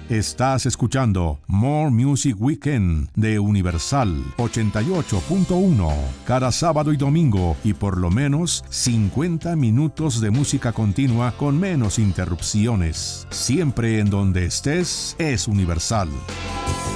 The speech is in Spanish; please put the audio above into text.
Estás escuchando More Music Weekend de Universal 88.1, cada sábado y domingo, y por lo menos 50 minutos de música continua con menos interrupciones. Siempre en donde estés es Universal.